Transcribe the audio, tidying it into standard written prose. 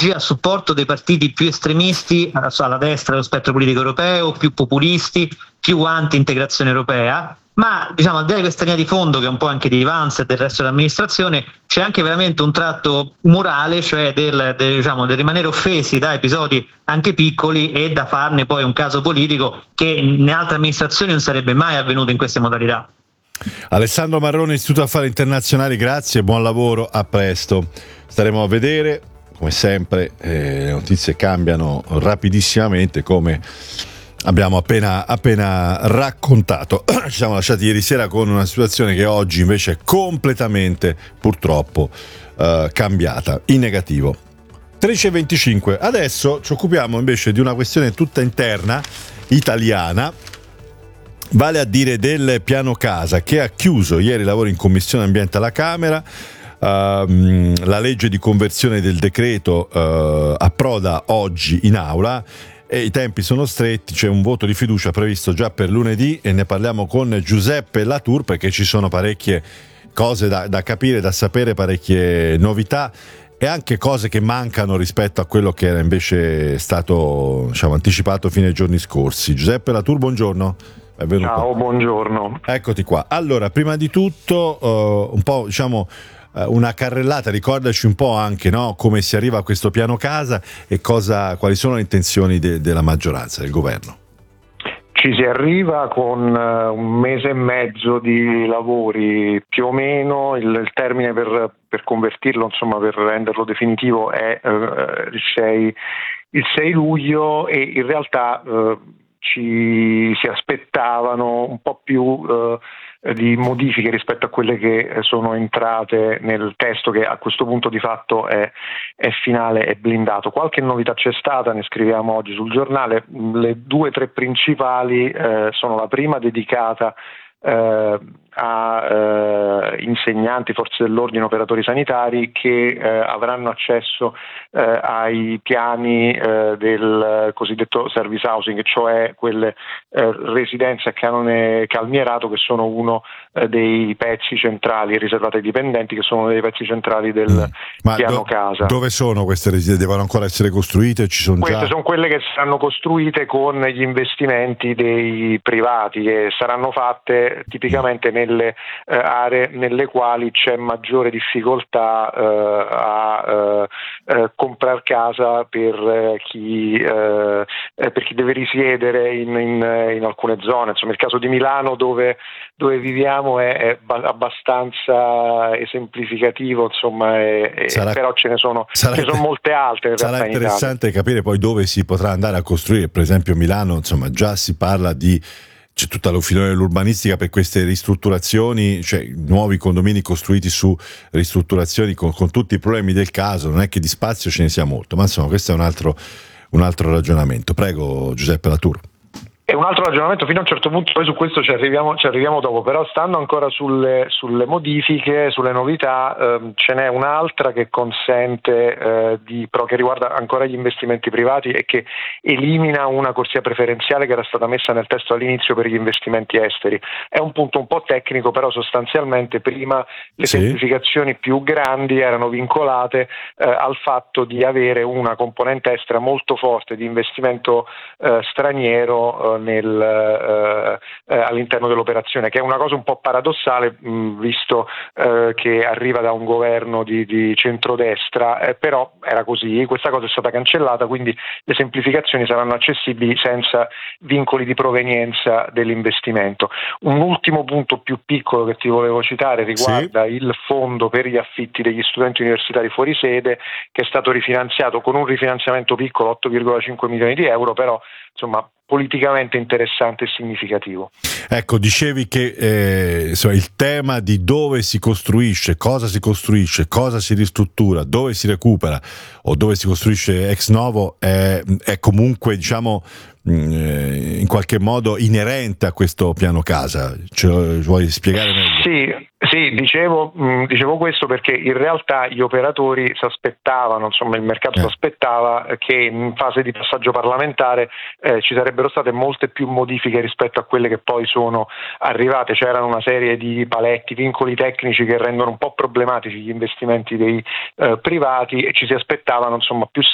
oggi a supporto dei partiti più estremisti alla destra dello spettro politico europeo, più populisti, più anti-integrazione europea. Ma diciamo, al di là di questa linea di fondo, che è un po' anche di Vance e del resto dell'amministrazione, c'è anche veramente un tratto morale, cioè del rimanere offesi da episodi anche piccoli e da farne poi un caso politico che in altre amministrazioni non sarebbe mai avvenuto in queste modalità. Alessandro Marrone, Istituto Affari Internazionali, grazie, buon lavoro, a presto. Staremo a vedere, come sempre, le notizie cambiano rapidissimamente, come abbiamo appena raccontato. Ci siamo lasciati ieri sera con una situazione che oggi invece è completamente, purtroppo, cambiata, in negativo. 13:25. Adesso ci occupiamo invece di una questione tutta interna, italiana, vale a dire del piano casa, che ha chiuso ieri i lavori in Commissione Ambiente alla Camera. La legge di conversione del decreto approda oggi in aula e i tempi sono stretti, c'è un voto di fiducia previsto già per lunedì e ne parliamo con Giuseppe Latour, perché ci sono parecchie cose da capire, da sapere, parecchie novità e anche cose che mancano rispetto a quello che era invece stato, diciamo, anticipato fino ai giorni scorsi. Giuseppe Latour, buongiorno. Ciao, buongiorno. Eccoti qua. Allora, prima di tutto un po', diciamo, una carrellata, ricordaci un po' anche, no, come si arriva a questo piano casa e quali sono le intenzioni della maggioranza, del governo. Ci si arriva con un mese e mezzo di lavori più o meno, il termine per convertirlo, insomma, per renderlo definitivo è il 6 luglio e in realtà ci si aspettavano un po' più di modifiche rispetto a quelle che sono entrate nel testo, che a questo punto di fatto è finale, è blindato. Qualche novità c'è stata, ne scriviamo oggi sul giornale. Le 2 o 3 principali sono: la prima dedicata a insegnanti, forze dell'ordine, operatori sanitari che avranno accesso ai piani del cosiddetto service housing, cioè quelle residenze a canone calmierato che sono uno dei pezzi centrali, riservate ai dipendenti, che sono uno dei pezzi centrali del piano casa. Dove sono queste residenze? Devono ancora essere costruite? Queste sono quelle che saranno costruite con gli investimenti dei privati, che saranno fatte tipicamente nelle aree nelle quali c'è maggiore difficoltà a comprare casa per chi deve risiedere in alcune zone. Insomma, il caso di Milano, dove viviamo, è abbastanza esemplificativo, insomma, però ce ne sono molte altre. Sarà interessante capire poi dove si potrà andare a costruire. Per esempio Milano, insomma, già si parla c'è tutta l'opinione dell'urbanistica per queste ristrutturazioni, cioè nuovi condomini costruiti su ristrutturazioni con tutti i problemi del caso. Non è che di spazio ce ne sia molto, ma insomma questo è un altro ragionamento. Prego, Giuseppe Latour. È un altro ragionamento fino a un certo punto, poi su questo ci arriviamo dopo, però stando ancora sulle modifiche, sulle novità, ce n'è un'altra che consente però che riguarda ancora gli investimenti privati e che elimina una corsia preferenziale che era stata messa nel testo all'inizio per gli investimenti esteri. È un punto un po' tecnico, però sostanzialmente prima le semplificazioni più grandi erano vincolate al fatto di avere una componente estera molto forte di investimento straniero all'interno dell'operazione, che è una cosa un po' paradossale visto che arriva da un governo di centrodestra, però era così. Questa cosa è stata cancellata, quindi le semplificazioni saranno accessibili senza vincoli di provenienza dell'investimento. Un ultimo punto più piccolo che ti volevo citare riguarda il fondo per gli affitti degli studenti universitari fuori sede, che è stato rifinanziato con un rifinanziamento piccolo, 8,5 milioni di euro, però insomma politicamente interessante e significativo. Ecco, dicevi che il tema di dove si costruisce, cosa si ristruttura, dove si recupera o dove si costruisce ex novo è comunque, diciamo, in qualche modo inerente a questo piano casa. Ce lo vuoi spiegare meglio? Sì, dicevo questo perché in realtà gli operatori si aspettavano, insomma il mercato si aspettava che in fase di passaggio parlamentare ci sarebbero state molte più modifiche rispetto a quelle che poi sono arrivate. C'erano una serie di paletti, vincoli tecnici che rendono un po' problematici gli investimenti dei privati e ci si aspettavano, insomma, più